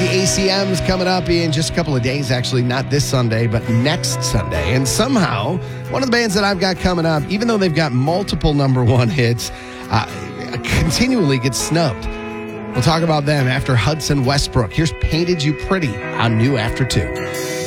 The ACM's coming up in just a couple of days, actually, not this Sunday, but next Sunday. And somehow, one of the bands that I've got coming up, even though they've got multiple number one hits, continually gets snubbed. We'll talk about them after Hudson Westbrook. Here's Painted You Pretty on New After 2.